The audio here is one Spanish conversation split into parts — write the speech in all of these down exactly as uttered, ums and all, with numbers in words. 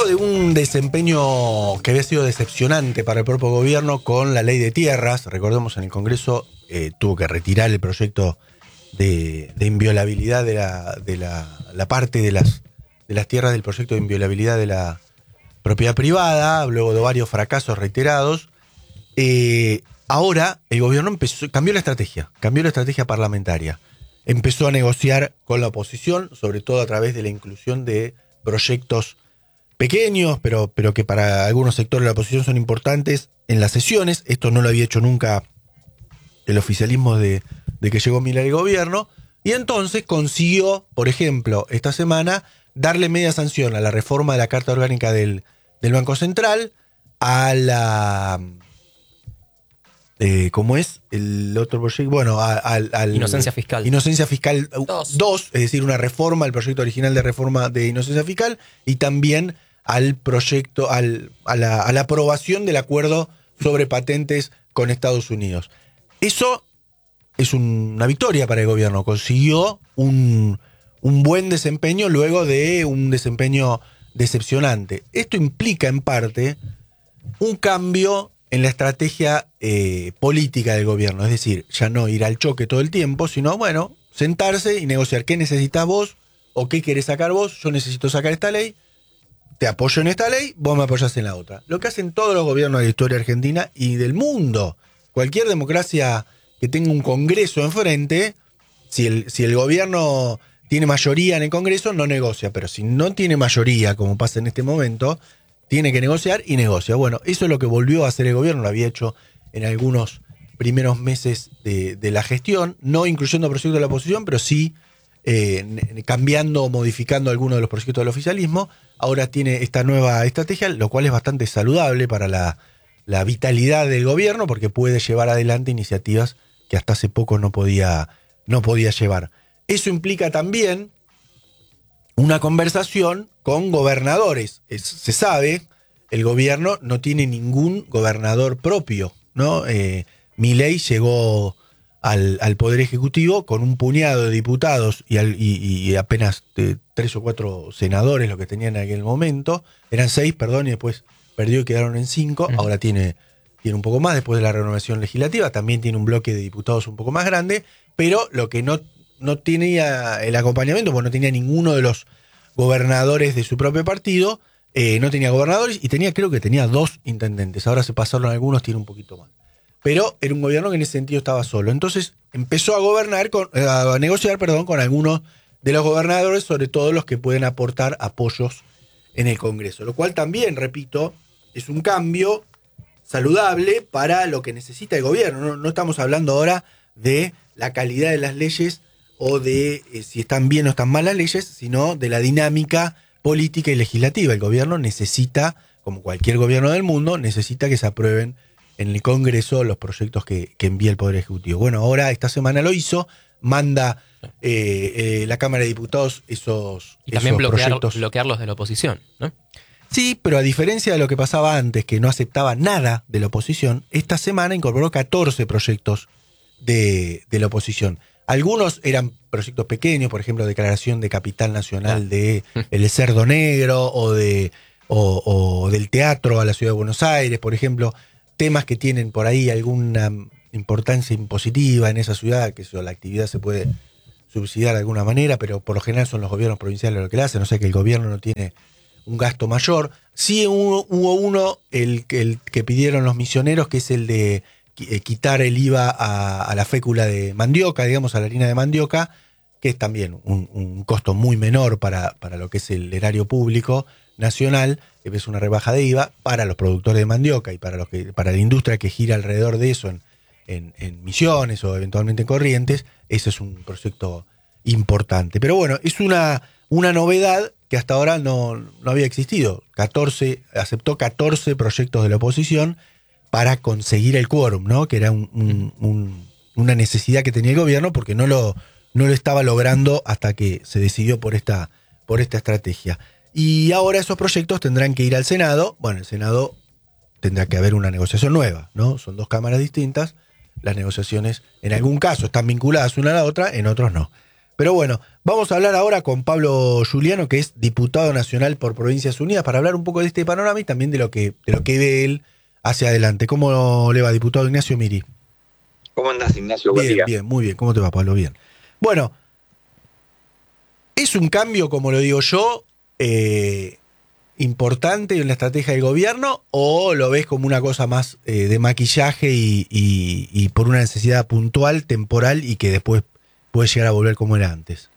de un desempeño que había sido decepcionante para el propio gobierno con la ley de tierras. Recordemos, en el Congreso eh, tuvo que retirar el proyecto de, de inviolabilidad de la, de la, la parte de las, de las tierras del proyecto de inviolabilidad de la propiedad privada, luego de varios fracasos reiterados. Eh, ahora el gobierno empezó, cambió la estrategia, cambió la estrategia parlamentaria. Empezó a negociar con la oposición, sobre todo a través de la inclusión de proyectos pequeños, pero, pero que para algunos sectores de la oposición son importantes en las sesiones. Esto no lo había hecho nunca el oficialismo de, de que llegó Milei al gobierno. Y entonces consiguió, por ejemplo, esta semana, darle media sanción a la reforma de la Carta Orgánica del, del Banco Central, a la... Eh, ¿Cómo es el otro proyecto? Bueno, al... al Inocencia Fiscal. Inocencia Fiscal dos, es decir, una reforma, el proyecto original de reforma de Inocencia Fiscal, y también al proyecto, al, a, la, a la aprobación del acuerdo sobre patentes con Estados Unidos. Eso es un, una victoria para el gobierno. Consiguió un, un buen desempeño luego de un desempeño decepcionante. Esto implica, en parte, un cambio en la estrategia eh, política del gobierno. Es decir, ya no ir al choque todo el tiempo, sino, bueno, sentarse y negociar qué necesitas vos o qué querés sacar vos. Yo necesito sacar esta ley, te apoyo en esta ley, vos me apoyás en la otra. Lo que hacen todos los gobiernos de la historia argentina y del mundo. Cualquier democracia que tenga un Congreso enfrente, si el, si el gobierno tiene mayoría en el Congreso, no negocia. Pero si no tiene mayoría, como pasa en este momento, tiene que negociar y negocia. Bueno, eso es lo que volvió a hacer el gobierno, lo había hecho en algunos primeros meses de, de la gestión, no incluyendo proyectos de la oposición, pero sí eh, cambiando o modificando algunos de los proyectos del oficialismo. Ahora tiene esta nueva estrategia, lo cual es bastante saludable para la, la vitalidad del gobierno, porque puede llevar adelante iniciativas que hasta hace poco no podía, no podía llevar. Eso implica también una conversación con gobernadores. Es, se sabe, el gobierno no tiene ningún gobernador propio, ¿no? Eh, Milei llegó al, al Poder Ejecutivo con un puñado de diputados y, al, y, y apenas de tres o cuatro senadores, lo que tenían en aquel momento. Eran seis, perdón, y después perdió y quedaron en cinco. Uh-huh. Ahora tiene, tiene un poco más después de la renovación legislativa. También tiene un bloque de diputados un poco más grande, pero lo que no, no tenía el acompañamiento, pues no tenía ninguno de los gobernadores de su propio partido, eh, no tenía gobernadores y tenía, creo que tenía dos intendentes. Ahora se pasaron algunos, tiene un poquito más. Pero era un gobierno que en ese sentido estaba solo. Entonces empezó a gobernar, con, a negociar, perdón, con algunos de los gobernadores, sobre todo los que pueden aportar apoyos en el Congreso. Lo cual también, repito, es un cambio saludable para lo que necesita el gobierno. No, no estamos hablando ahora de la calidad de las leyes o de eh, si están bien o están mal las leyes, sino de la dinámica política y legislativa. El gobierno necesita, como cualquier gobierno del mundo, necesita que se aprueben en el Congreso los proyectos que, que envía el Poder Ejecutivo. Bueno, ahora esta semana lo hizo, manda eh, eh, la Cámara de Diputados esos, y también esos bloquear, proyectos. bloquearlos de la oposición, ¿no? Sí, pero a diferencia de lo que pasaba antes, que no aceptaba nada de la oposición, esta semana incorporó catorce proyectos de, de la oposición. Algunos eran proyectos pequeños, por ejemplo, declaración de capital nacional de el Cerdo Negro o, de, o, o del teatro a la Ciudad de Buenos Aires, por ejemplo, temas que tienen por ahí alguna importancia impositiva en esa ciudad, que eso, la actividad se puede subsidiar de alguna manera, pero por lo general son los gobiernos provinciales los que lo hacen, o sea que el gobierno no tiene un gasto mayor. Sí hubo, hubo uno, el, el que pidieron los misioneros, que es el de quitar el I V A a, a la fécula de mandioca, digamos, a la harina de mandioca, que es también un, un costo muy menor para, para lo que es el erario público nacional, que es una rebaja de I V A para los productores de mandioca y para los que para la industria que gira alrededor de eso en, en, en Misiones o eventualmente en Corrientes. Ese es un proyecto importante. Pero bueno, es una, una novedad que hasta ahora no, no había existido. catorce, aceptó catorce proyectos de la oposición para conseguir el quórum, ¿no? Que era un, un, un, una necesidad que tenía el gobierno porque no lo, no lo estaba logrando hasta que se decidió por esta, por esta estrategia. Y ahora esos proyectos tendrán que ir al Senado. Bueno, el Senado tendrá que haber una negociación nueva, ¿no? Son dos cámaras distintas. Las negociaciones, en algún caso, están vinculadas una a la otra, en otros no. Pero bueno, vamos a hablar ahora con Pablo Giuliano, que es diputado nacional por Provincias Unidas, para hablar un poco de este panorama y también de lo que, de lo que ve él hacia adelante. ¿Cómo le va, diputado Ignacio Miri? ¿Cómo andás, Ignacio? Buen Bien, día. bien, muy bien. ¿Cómo te va, Pablo? Bien. Bueno, es un cambio, como lo digo yo, eh, importante en la estrategia del gobierno, o lo ves como una cosa más eh, de maquillaje y, y, y por una necesidad puntual, temporal, y que después puede llegar a volver como era antes?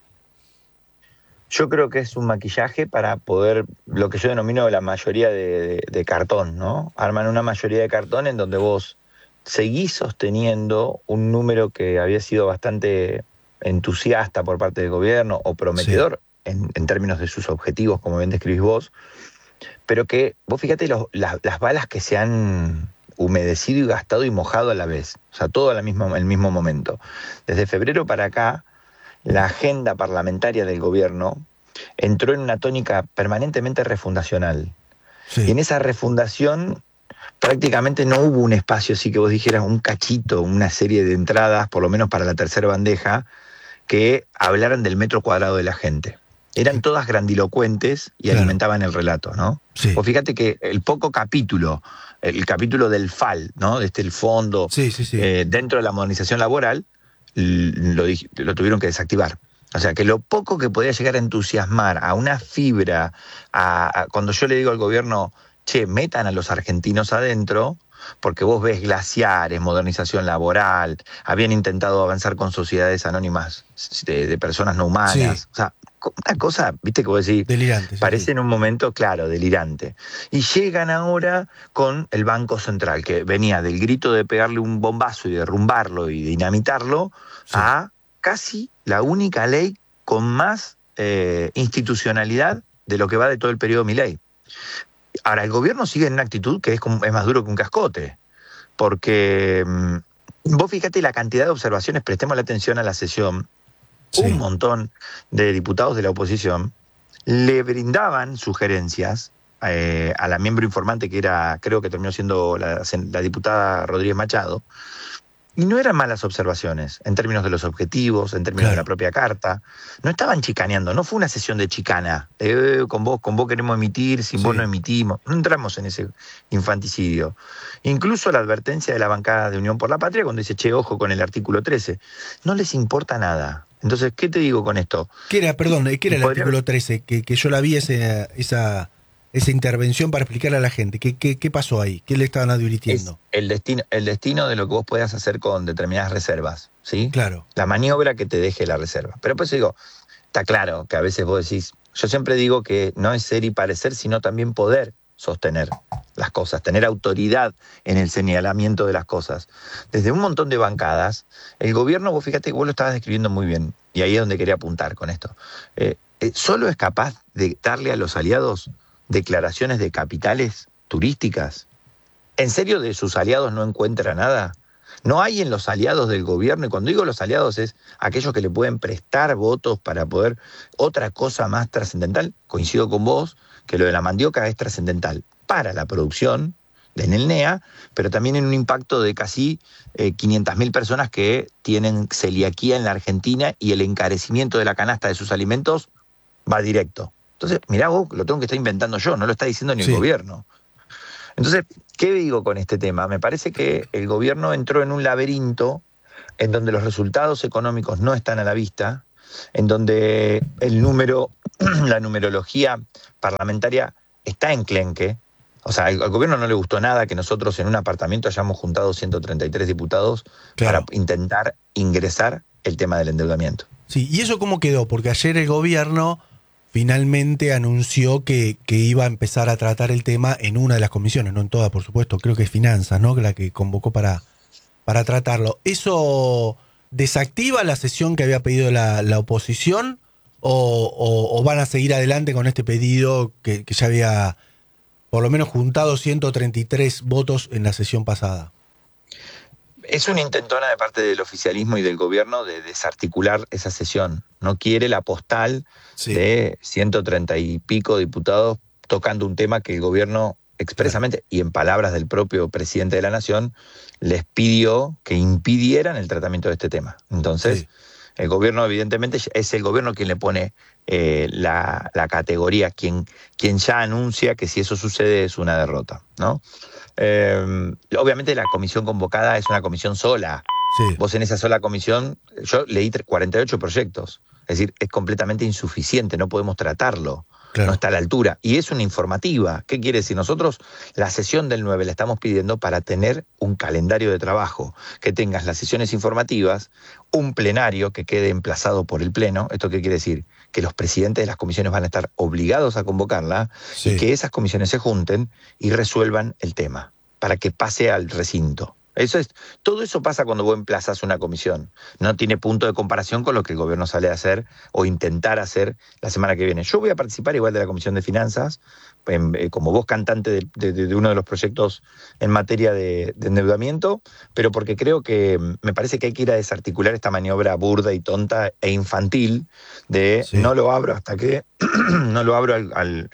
Yo creo que es un maquillaje para poder, lo que yo denomino la mayoría de, de, de cartón, ¿no? Arman una mayoría de cartón en donde vos seguís sosteniendo un número que había sido bastante entusiasta por parte del gobierno o prometedor sí. en, en términos de sus objetivos, como bien describís vos, pero que vos fíjate los, las, las balas que se han humedecido y gastado y mojado a la vez, o sea, todo al mismo, el mismo momento. Desde febrero para acá, la agenda parlamentaria del gobierno entró en una tónica permanentemente refundacional. Sí. Y en esa refundación prácticamente no hubo un espacio así que vos dijeras un cachito, una serie de entradas, por lo menos para la tercera bandeja, que hablaran del metro cuadrado de la gente. Eran todas grandilocuentes y claro. alimentaban el relato, ¿no? Sí. Vos fíjate que el poco capítulo, el capítulo del F A L, ¿no? Este, el fondo, sí, sí, sí. Eh, dentro de la modernización laboral, lo, lo tuvieron que desactivar. O sea, que lo poco que podía llegar a entusiasmar a una fibra, a, a, cuando yo le digo al gobierno, che, metan a los argentinos adentro, porque vos ves glaciares, modernización laboral, habían intentado avanzar con sociedades anónimas de, de personas no humanas. Sí. O sea, una cosa, viste que vos decís, delirante, parece sí. en un momento, claro, delirante. Y llegan ahora con el Banco Central, que venía del grito de pegarle un bombazo y derrumbarlo y dinamitarlo, sí. a casi la única ley con más eh, institucionalidad de lo que va de todo el periodo Milei. Ahora, el gobierno sigue en una actitud que es, como, es más duro que un cascote, porque mmm, vos fíjate la cantidad de observaciones, prestemos la atención a la sesión, sí. un montón de diputados de la oposición le brindaban sugerencias eh, a la miembro informante que era, creo que terminó siendo la, la diputada Rodríguez Machado, y no eran malas observaciones en términos de los objetivos, en términos claro. de la propia carta. No estaban chicaneando, no fue una sesión de chicana. Eh, con vos, con vos queremos emitir, sin sí. vos no emitimos. No entramos en ese infanticidio. Incluso la advertencia de la bancada de Unión por la Patria cuando dice, che, ojo con el artículo trece. No les importa nada. Entonces, ¿qué te digo con esto? ¿Qué era, perdón, qué era el artículo trece? Que, que yo la vi ese, esa... esa intervención para explicarle a la gente. ¿Qué, qué, qué pasó ahí? ¿Qué le estaban advirtiendo? Es el destino, el destino de lo que vos puedas hacer con determinadas reservas, ¿sí? Claro. La maniobra que te deje la reserva. Pero pues digo, está claro que a veces vos decís, yo siempre digo que no es ser y parecer, sino también poder sostener las cosas, tener autoridad en el señalamiento de las cosas. Desde un montón de bancadas, el gobierno, vos fíjate que vos lo estabas describiendo muy bien, y ahí es donde quería apuntar con esto. Eh, eh, solo es capaz de darle a los aliados declaraciones de capitales turísticas. ¿En serio de sus aliados no encuentra nada? No hay en los aliados del gobierno, y cuando digo los aliados es aquellos que le pueden prestar votos para poder otra cosa más trascendental. Coincido con vos que lo de la mandioca es trascendental para la producción en el N E A, pero también en un impacto de casi eh, quinientas mil personas que tienen celiaquía en la Argentina y el encarecimiento de la canasta de sus alimentos va directo. Entonces, mirá vos, lo tengo que estar inventando yo, no lo está diciendo ni sí. el gobierno. Entonces, ¿qué digo con este tema? Me parece que el gobierno entró en un laberinto en donde los resultados económicos no están a la vista, en donde el número, la numerología parlamentaria está enclenque. O sea, al, al gobierno no le gustó nada que nosotros en un apartamento hayamos juntado ciento treinta y tres diputados claro. para intentar ingresar el tema del endeudamiento. Sí, ¿y eso cómo quedó? Porque ayer el gobierno finalmente anunció que, que iba a empezar a tratar el tema en una de las comisiones, no en todas, por supuesto, creo que es Finanzas, ¿no? La que convocó para, para tratarlo. ¿Eso desactiva la sesión que había pedido la, la oposición o, o, o van a seguir adelante con este pedido que, que ya había por lo menos juntado ciento treinta y tres votos en la sesión pasada? Es una intentona de parte del oficialismo y del gobierno de desarticular esa sesión. No quiere la postal sí. de ciento treinta y pico diputados tocando un tema que el gobierno expresamente, claro. y en palabras del propio presidente de la Nación, les pidió que impidieran el tratamiento de este tema. Entonces, sí. El gobierno, evidentemente, es el gobierno quien le pone eh, la, la categoría, quien, quien ya anuncia que si eso sucede es una derrota, ¿no? Eh, obviamente la comisión convocada es una comisión sola. Sí. Vos en esa sola comisión, yo leí cuarenta y ocho proyectos. Es decir, es completamente insuficiente, no podemos tratarlo. Claro. No está a la altura. Y es una informativa. ¿Qué quiere decir? Nosotros la sesión del nueve la estamos pidiendo para tener un calendario de trabajo, que tengas las sesiones informativas, un plenario que quede emplazado por el Pleno. ¿Esto qué quiere decir? Que los presidentes de las comisiones van a estar obligados a convocarla, sí, y que esas comisiones se junten y resuelvan el tema para que pase al recinto. Eso es, todo eso pasa cuando vos emplazás una comisión. No tiene punto de comparación con lo que el gobierno sale a hacer o intentar hacer la semana que viene. Yo voy a participar igual de la Comisión de Finanzas, en, eh, como voz cantante de, de, de uno de los proyectos en materia de, de endeudamiento, pero porque creo que me parece que hay que ir a desarticular esta maniobra burda y tonta e infantil de sí. no lo abro hasta que no lo abro al... al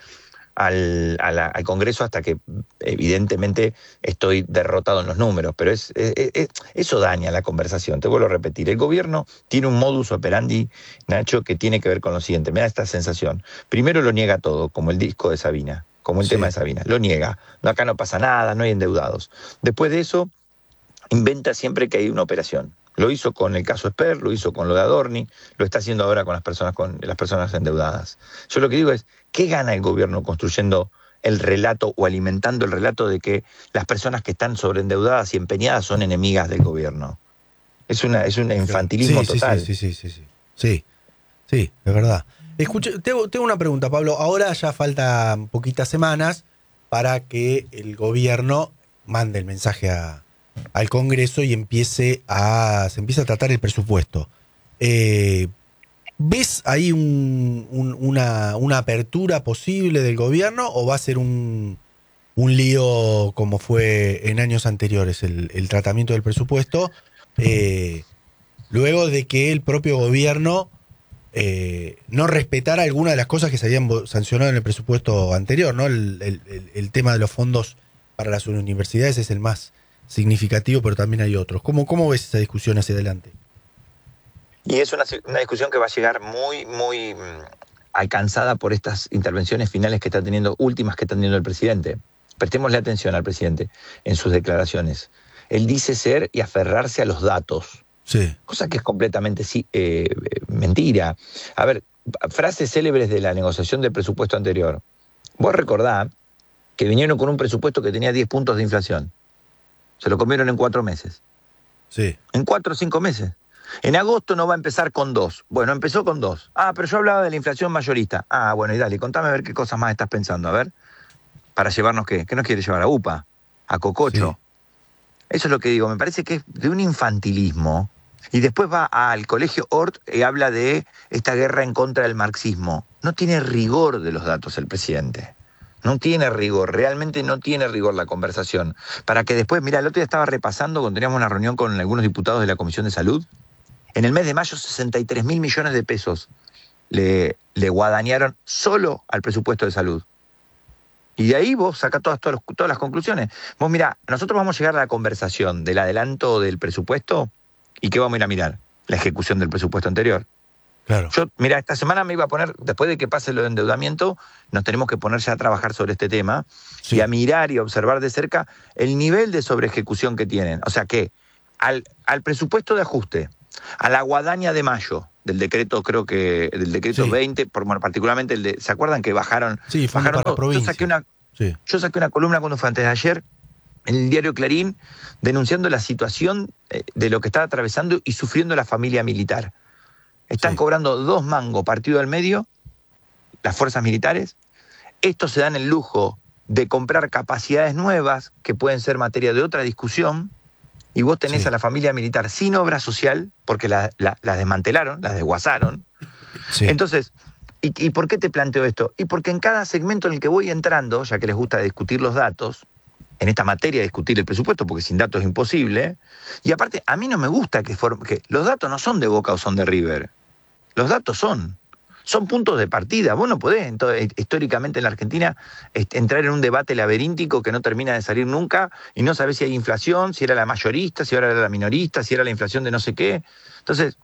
Al, a la, al Congreso hasta que evidentemente estoy derrotado en los números, pero es, es, es, eso daña la conversación. Te vuelvo a repetir, el gobierno tiene un modus operandi, Nacho, que tiene que ver con lo siguiente, me da esta sensación. Primero lo niega todo, como el disco de Sabina, como el sí. tema de Sabina, lo niega, no, acá no pasa nada, no hay endeudados. Después de eso, inventa siempre que hay una operación. Lo hizo con el caso Esper, lo hizo con lo de Adorni, lo está haciendo ahora con las personas con las personas endeudadas. Yo lo que digo es, ¿qué gana el gobierno construyendo el relato o alimentando el relato de que las personas que están sobreendeudadas y empeñadas son enemigas del gobierno? Es una es un infantilismo sí, total. Sí, sí, sí, sí, sí, sí, sí, es verdad. Escucha, tengo, tengo una pregunta, Pablo. Ahora ya faltan poquitas semanas para que el gobierno mande el mensaje a al Congreso y empiece a se empieza a tratar el presupuesto. Eh, ¿Ves ahí un, un, una, una apertura posible del gobierno o va a ser un, un lío como fue en años anteriores el, el tratamiento del presupuesto? Eh, luego de que el propio gobierno eh, no respetara alguna de las cosas que se habían sancionado en el presupuesto anterior, ¿no? El, el, el tema de los fondos para las universidades es el más significativo, pero también hay otros. ¿Cómo, cómo ves esa discusión hacia adelante? Y es una, una discusión que va a llegar muy, muy mmm, alcanzada por estas intervenciones finales que está teniendo, últimas que está teniendo el presidente. Prestémosle atención al presidente en sus declaraciones. Él dice ser y aferrarse a los datos. Sí. Cosa que es completamente sí, eh, mentira. A ver, frases célebres de la negociación del presupuesto anterior. Vos recordá que vinieron con un presupuesto que tenía diez puntos de inflación. Se lo comieron en cuatro meses. Sí. En cuatro o cinco meses. En agosto no va a empezar con dos. Bueno, empezó con dos. Ah, pero yo hablaba de la inflación mayorista. Ah, bueno, y dale, contame a ver qué cosas más estás pensando. A ver, para llevarnos qué. ¿Qué nos quiere llevar? ¿A UPA? ¿A Cococho? Sí. Eso es lo que digo. Me parece que es de un infantilismo. Y después va al colegio Hort y habla de esta guerra en contra del marxismo. No tiene rigor de los datos el presidente. No tiene rigor, realmente no tiene rigor la conversación. Para que después, mira, el otro día estaba repasando cuando teníamos una reunión con algunos diputados de la Comisión de Salud. En el mes de mayo, sesenta y tres mil millones de pesos le, le guadañaron solo al presupuesto de salud. Y de ahí vos sacás todas, todas, todas las conclusiones. Vos mirá, nosotros vamos a llegar a la conversación del adelanto del presupuesto y ¿qué vamos a ir a mirar? La ejecución del presupuesto anterior. Claro. Yo, mira, esta semana me iba a poner, después de que pase lo de endeudamiento, nos tenemos que poner ya a trabajar sobre este tema sí. y a mirar y a observar de cerca el nivel de sobreejecución que tienen. O sea que al, al presupuesto de ajuste, a la guadaña de mayo, del decreto, creo que, del decreto sí. veinte, por, bueno, particularmente el de, ¿se acuerdan que bajaron? Sí, bajaron para provincia. Yo saqué una, sí. yo saqué una columna cuando fue antes de ayer, en el diario Clarín, denunciando la situación de lo que está atravesando y sufriendo la familia militar. Están sí. cobrando dos mangos partido al medio, las fuerzas militares. Estos se dan el lujo de comprar capacidades nuevas que pueden ser materia de otra discusión. Y vos tenés sí. a la familia militar sin obra social, porque las la, la desmantelaron, las desguazaron. Sí. Entonces, ¿y, ¿y por qué te planteo esto? Y porque en cada segmento en el que voy entrando, ya que les gusta discutir los datos, en esta materia de discutir el presupuesto, porque sin datos es imposible, y aparte, a mí no me gusta que, form- que los datos no son de Boca o son de River. Los datos son, son puntos de partida. Vos no podés, entonces, históricamente en la Argentina, entrar en un debate laberíntico que no termina de salir nunca y no sabés si hay inflación, si era la mayorista, si ahora era la minorista, si era la inflación de no sé qué. Entonces,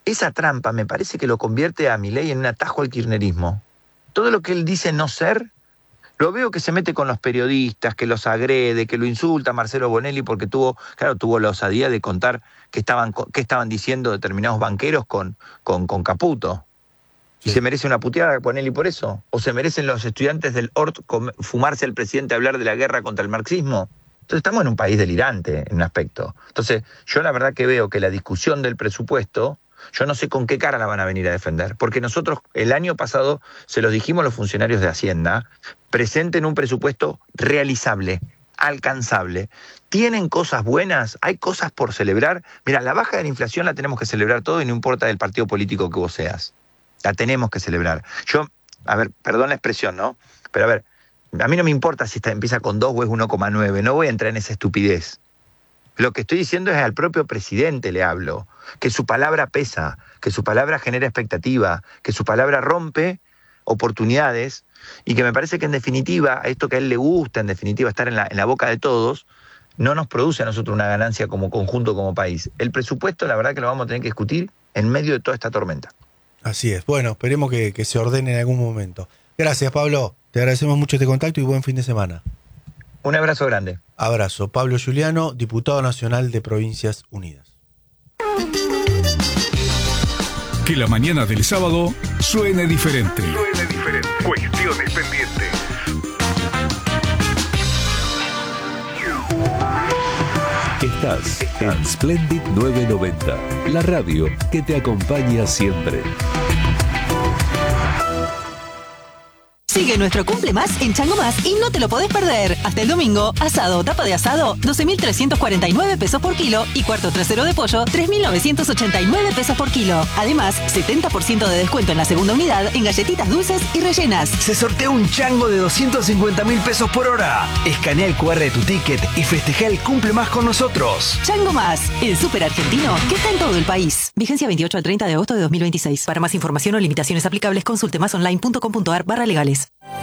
esa trampa me parece que lo convierte a Milei en un atajo al kirchnerismo. Todo lo que él dice no ser, lo veo que se mete con los periodistas, que los agrede, que lo insulta a Marcelo Bonelli porque tuvo, claro, tuvo la osadía de contar qué estaban, qué estaban diciendo determinados banqueros con, con, con Caputo. ¿Y se merece una puteada Bonelli por eso? ¿O se merecen los estudiantes del O R T fumarse al presidente a hablar de la guerra contra el marxismo? Entonces estamos en un país delirante en un aspecto. Entonces yo la verdad que veo que la discusión del presupuesto, yo no sé con qué cara la van a venir a defender, porque nosotros el año pasado se los dijimos a los funcionarios de Hacienda, presenten un presupuesto realizable, alcanzable. ¿Tienen cosas buenas? ¿Hay cosas por celebrar? Mira, la baja de la inflación la tenemos que celebrar todo y no importa del partido político que vos seas. La tenemos que celebrar. Yo, a ver, perdón la expresión, ¿no? Pero a ver, a mí no me importa si está, empieza con dos o es uno coma nueve, no voy a entrar en esa estupidez. Lo que estoy diciendo es al propio presidente le hablo, que su palabra pesa, que su palabra genera expectativa, que su palabra rompe oportunidades y que me parece que en definitiva, a esto que a él le gusta, en definitiva estar en la, en la boca de todos, no nos produce a nosotros una ganancia como conjunto, como país. El presupuesto, la verdad que lo vamos a tener que discutir en medio de toda esta tormenta. Así es. Bueno, esperemos que, que se ordene en algún momento. Gracias, Pablo. Te agradecemos mucho este contacto y buen fin de semana. Un abrazo grande. Abrazo. Pablo Giuliano, diputado nacional de Provincias Unidas. Que la mañana del sábado suene diferente. Suene diferente. Cuestiones pendientes. Estás en Splendid novecientos noventa, la radio que te acompaña siempre. Sigue nuestro Cumple Más en Chango Más y no te lo podés perder. Hasta el domingo, asado o tapa de asado, doce mil trescientos cuarenta y nueve pesos por kilo y cuarto trasero de pollo, tres mil novecientos ochenta y nueve pesos por kilo. Además, setenta por ciento de descuento en la segunda unidad en galletitas dulces y rellenas. Se sortea un chango de doscientos cincuenta mil pesos por hora. Escanea el cu erre de tu ticket y festeja el Cumple Más con nosotros. Chango Más, el súper argentino que está en todo el país. Vigencia veintiocho al treinta de agosto de dos mil veintiséis. Para más información o limitaciones aplicables, consulte masonline punto com punto ar barra legales.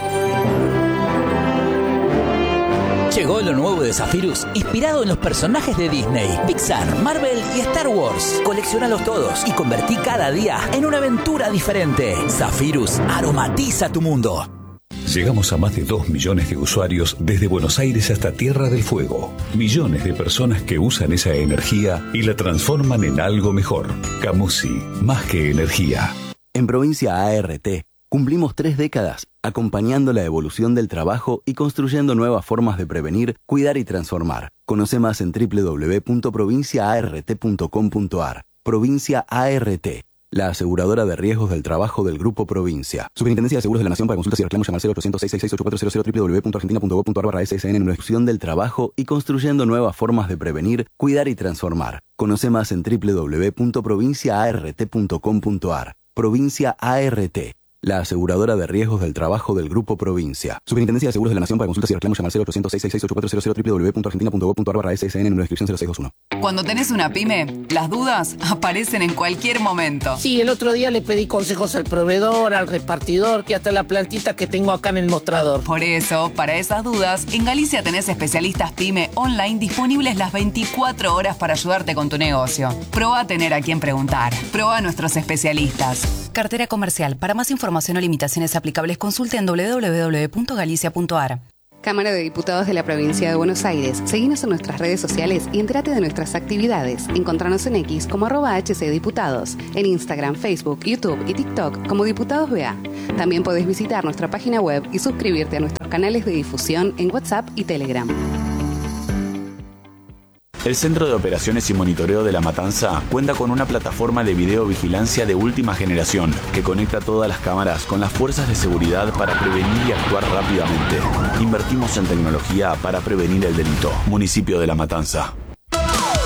Llegó lo nuevo de Zephyrus, inspirado en los personajes de Disney, Pixar, Marvel y Star Wars. Colecciónalos todos y convertí cada día en una aventura diferente. Zephyrus aromatiza tu mundo. Llegamos a más de dos millones de usuarios desde Buenos Aires hasta Tierra del Fuego. Millones de personas que usan esa energía y la transforman en algo mejor. Camusi, más que energía. En Provincia A R T cumplimos tres décadas acompañando la evolución del trabajo y construyendo nuevas formas de prevenir, cuidar y transformar. Conoce más en doble u doble u doble u punto provincia a r t punto com punto ar. Provincia A R T, la aseguradora de riesgos del trabajo del Grupo Provincia. Superintendencia de Seguros de la Nación. Para consultas y reclamos llama al cero ochocientos, seiscientos sesenta y seis, ocho cuatro cero cero, doble u doble u doble u punto argentina punto gob punto ar barra ese ese ene en evolución del trabajo y construyendo nuevas formas de prevenir, cuidar y transformar. Conoce más en doble u doble u doble u punto provincia a r t punto com punto ar. Provincia A R T, la aseguradora de riesgos del trabajo del Grupo Provincia. Superintendencia de Seguros de la Nación. Para consultas y reclamos llama al cero ochocientos, seiscientos sesenta y seis, ocho cuatro cero cero, doble u doble u doble u punto argentina punto gob punto ar barra ese ese ene en una inscripción cero seis dos uno. Cuando tenés una pyme, las dudas aparecen en cualquier momento. Sí, el otro día le pedí consejos al proveedor, al repartidor, que hasta la plantita que tengo acá en el mostrador. Por eso, para esas dudas, en Galicia tenés especialistas pyme online disponibles las veinticuatro horas para ayudarte con tu negocio. Probá a tener a quien preguntar. Probá a nuestros especialistas. Cartera comercial. Para más información o limitaciones aplicables, consulte en doble u doble u doble u punto galicia punto ar. Cámara de Diputados de la Provincia de Buenos Aires. Seguinos en nuestras redes sociales y entérate de nuestras actividades. Encontranos en X como arroba hcdiputados, en Instagram, Facebook, YouTube y TikTok como Diputados B A. También podés visitar nuestra página web y suscribirte a nuestros canales de difusión en WhatsApp y Telegram. El Centro de Operaciones y Monitoreo de La Matanza cuenta con una plataforma de videovigilancia de última generación que conecta todas las cámaras con las fuerzas de seguridad para prevenir y actuar rápidamente. Invertimos en tecnología para prevenir el delito. Municipio de La Matanza.